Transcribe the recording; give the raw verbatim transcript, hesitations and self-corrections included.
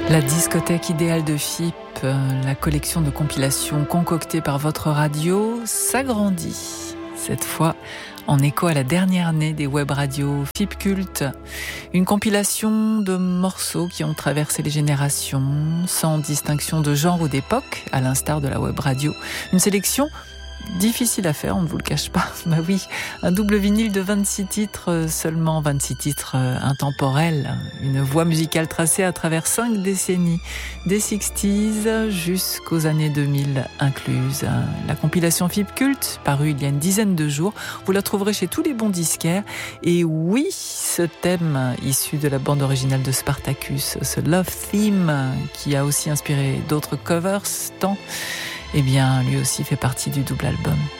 La discothèque idéale de F I P, la collection de compilations concoctée par votre radio, s'agrandit. Cette fois, en écho à la dernière année des web radios F I P Cult. Une compilation de morceaux qui ont traversé les générations, sans distinction de genre ou d'époque, à l'instar de la web radio. Une sélection difficile à faire, on ne vous le cache pas. Bah oui, un double vinyle de vingt-six titres, seulement vingt-six titres intemporels. Une voie musicale tracée à travers cinq décennies, des sixties jusqu'aux années deux mille incluses. La compilation F I P Cult, parue il y a une dizaine de jours, vous la trouverez chez tous les bons disquaires. Et oui, ce thème issu de la bande originale de Spartacus, ce Love Theme, qui a aussi inspiré d'autres covers, tant eh bien, lui aussi fait partie du double album.